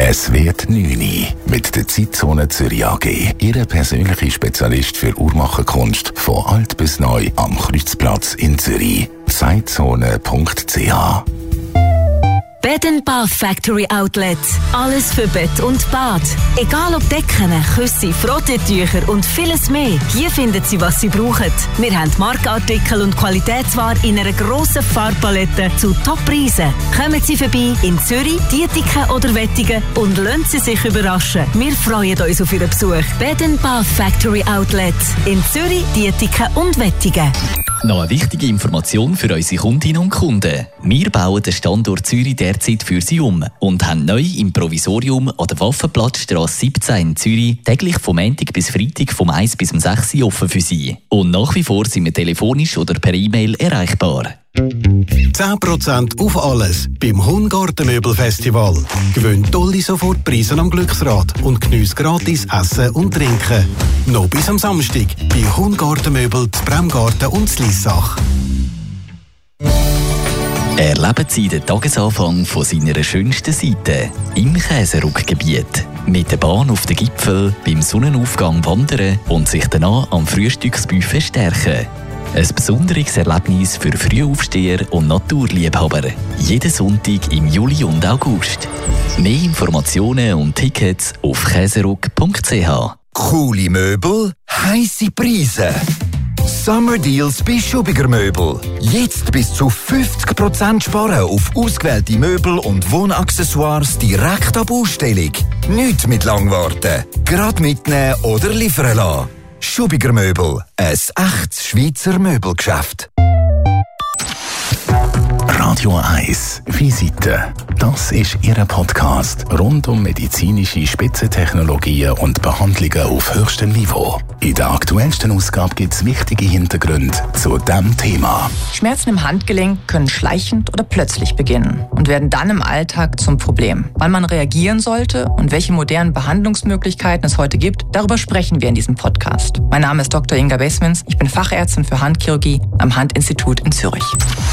Es wird 9 Uhr mit der Zeitzone Zürich AG. Ihr persönlicher Spezialist für Uhrmacherkunst von alt bis neu am Kreuzplatz in Zürich. Zeitzone.ch. Bed & Bath Factory Outlet. Alles für Bett und Bad. Egal ob Decken, Küsse, Frottentücher und vieles mehr. Hier finden Sie, was Sie brauchen. Wir haben Markenartikel und Qualitätsware in einer grossen Farbpalette zu Top-Preisen. Kommen Sie vorbei in Zürich, Dietiken oder Wettigen und lassen Sie sich überraschen. Wir freuen uns auf Ihren Besuch. Bed & Bath Factory Outlet. In Zürich, Dietiken und Wettigen. Noch eine wichtige Information für unsere Kundinnen und Kunden. Wir bauen den Standort Zürich derzeit für Sie um und haben neu im Provisorium an der Waffenplatzstrasse 17 in Zürich täglich vom Montag bis Freitag vom 1 bis 6 Uhr offen für Sie. Und nach wie vor sind wir telefonisch oder per E-Mail erreichbar. 10% auf alles beim Hungartenmöbelfestival. Gewinnt tolle Sofortpreise am Glücksrad und geniesst gratis Essen und Trinken. Noch bis am Samstag bei Hungartenmöbel, Bremgarten und Slissach. Erleben Sie den Tagesanfang von seiner schönsten Seite im Käseruckgebiet. Mit der Bahn auf den Gipfel, beim Sonnenaufgang wandern und sich danach am Frühstücksbuffet stärken. Ein besonderes Erlebnis für Frühaufsteher und Naturliebhaber. Jeden Sonntag im Juli und August. Mehr Informationen und Tickets auf käseruck.ch. Coole Möbel, heisse Preise. Summer Deals bei Schubiger Möbel. Jetzt bis zu 50% sparen auf ausgewählte Möbel und Wohnaccessoires direkt ab Ausstellung. Nicht mit Langwarten. Gerade mitnehmen oder liefern lassen. Schubiger Möbel, ein echtes Schweizer Möbelgeschäft. Radio 1 Visite. Das ist Ihr Podcast rund um medizinische Spitzentechnologien und Behandlungen auf höchstem Niveau. In der aktuellsten Ausgabe gibt es wichtige Hintergründe zu diesem Thema. Schmerzen im Handgelenk können schleichend oder plötzlich beginnen und werden dann im Alltag zum Problem. Wann man reagieren sollte und welche modernen Behandlungsmöglichkeiten es heute gibt, darüber sprechen wir in diesem Podcast. Mein Name ist Dr. Inga Besmins, ich bin Fachärztin für Handchirurgie am Handinstitut in Zürich.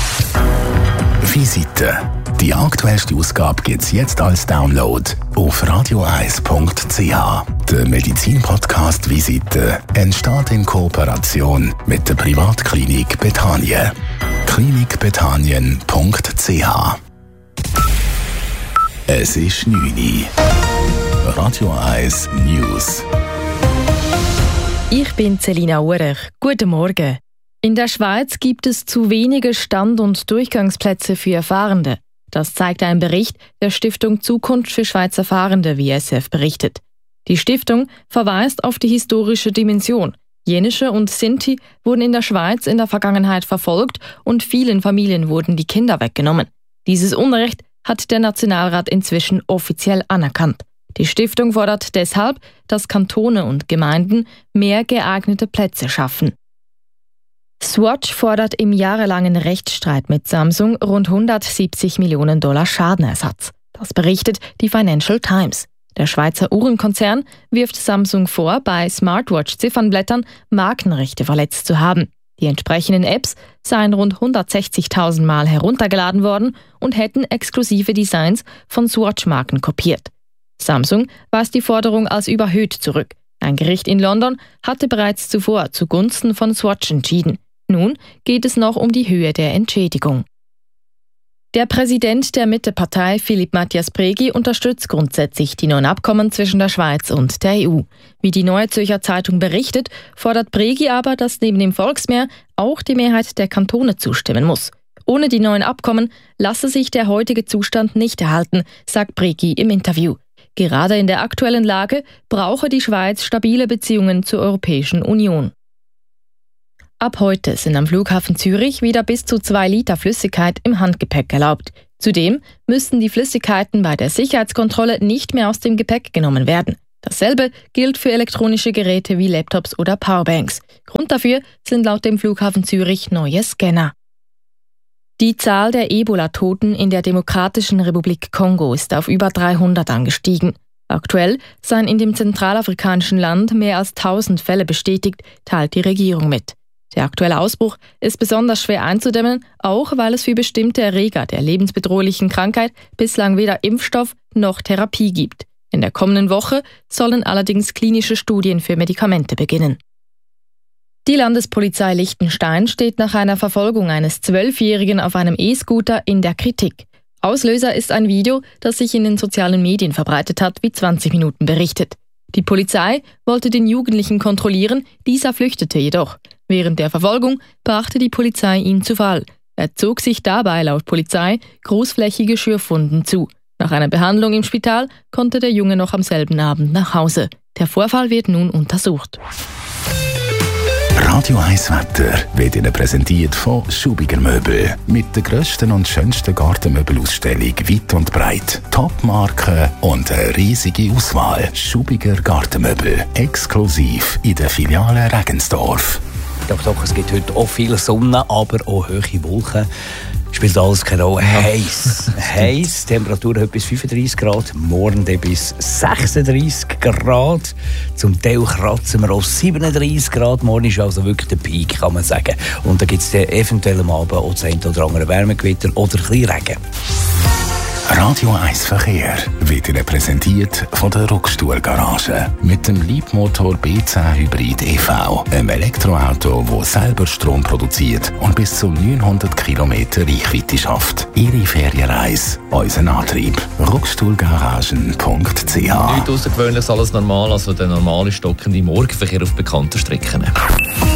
Visite. Die aktuellste Ausgabe gibt es jetzt als Download auf radio1.ch. Der Medizin-Podcast Visite entsteht in Kooperation mit der Privatklinik Bethanien. klinikbethanien.ch. Es ist 9 Uhr. Radio 1 News. Ich bin Selina Urech. Guten Morgen. In der Schweiz gibt es zu wenige Stand- und Durchgangsplätze für Fahrende. Das zeigt ein Bericht der Stiftung Zukunft für Schweizer Fahrende, wie SF berichtet. Die Stiftung verweist auf die historische Dimension. Jenische und Sinti wurden in der Schweiz in der Vergangenheit verfolgt und vielen Familien wurden die Kinder weggenommen. Dieses Unrecht hat der Nationalrat inzwischen offiziell anerkannt. Die Stiftung fordert deshalb, dass Kantone und Gemeinden mehr geeignete Plätze schaffen. Swatch fordert im jahrelangen Rechtsstreit mit Samsung rund $170 Millionen Schadenersatz. Das berichtet die Financial Times. Der Schweizer Uhrenkonzern wirft Samsung vor, bei Smartwatch-Ziffernblättern Markenrechte verletzt zu haben. Die entsprechenden Apps seien rund 160.000 Mal heruntergeladen worden und hätten exklusive Designs von Swatch-Marken kopiert. Samsung weist die Forderung als überhöht zurück. Ein Gericht in London hatte bereits zuvor zugunsten von Swatch entschieden. Nun geht es noch um die Höhe der Entschädigung. Der Präsident der Mittepartei, Philippe Matthias Bregi, unterstützt grundsätzlich die neuen Abkommen zwischen der Schweiz und der EU. Wie die Neue Zürcher Zeitung berichtet, fordert Bregi aber, dass neben dem Volksmehr auch die Mehrheit der Kantone zustimmen muss. Ohne die neuen Abkommen lasse sich der heutige Zustand nicht erhalten, sagt Bregi im Interview. Gerade in der aktuellen Lage brauche die Schweiz stabile Beziehungen zur Europäischen Union. Ab heute sind am Flughafen Zürich wieder bis zu 2 Liter Flüssigkeit im Handgepäck erlaubt. Zudem müssten die Flüssigkeiten bei der Sicherheitskontrolle nicht mehr aus dem Gepäck genommen werden. Dasselbe gilt für elektronische Geräte wie Laptops oder Powerbanks. Grund dafür sind laut dem Flughafen Zürich neue Scanner. Die Zahl der Ebola-Toten in der Demokratischen Republik Kongo ist auf über 300 angestiegen. Aktuell seien in dem zentralafrikanischen Land mehr als 1000 Fälle bestätigt, teilt die Regierung mit. Der aktuelle Ausbruch ist besonders schwer einzudämmen, auch weil es für bestimmte Erreger der lebensbedrohlichen Krankheit bislang weder Impfstoff noch Therapie gibt. In der kommenden Woche sollen allerdings klinische Studien für Medikamente beginnen. Die Landespolizei Liechtenstein steht nach einer Verfolgung eines 12-Jährigen auf einem E-Scooter in der Kritik. Auslöser ist ein Video, das sich in den sozialen Medien verbreitet hat, wie 20 Minuten berichtet. Die Polizei wollte den Jugendlichen kontrollieren, dieser flüchtete jedoch. Während der Verfolgung brachte die Polizei ihn zu Fall. Er zog sich dabei laut Polizei großflächige Schürfwunden zu. Nach einer Behandlung im Spital konnte der Junge noch am selben Abend nach Hause. Der Vorfall wird nun untersucht. Radio 1 Wetter wird Ihnen präsentiert von Schubiger Möbel. Mit der grössten und schönsten Gartenmöbelausstellung weit und breit. Top-Marken und eine riesige Auswahl. Schubiger Gartenmöbel. Exklusiv in der Filiale Regensdorf. Doch, es gibt heute auch viel Sonne, aber auch hohe Wolken. Spielt alles keine Rolle. Heiß. Temperatur heute bis 35 Grad, morgen bis 36 Grad. Zum Teil kratzen wir auf 37 Grad. Morgen ist also wirklich der Peak, kann man sagen. Und da gibt es eventuell am Abend auch das eine oder andere Wärmegewitter oder ein bisschen Regen. Radio 1 Verkehr wird Ihnen präsentiert von der Ruckstuhl-Garage. Mit dem Leapmotor B10 Hybrid EV. Einem Elektroauto, das selber Strom produziert und bis zu 900 Kilometer Reichweite schafft. Ihre Ferienreise, unser Antrieb. Ruckstuhlgaragen.ch. Nichts Außergewöhnliches, alles normal, also der normale stockende Morgenverkehr auf bekannten Strecken.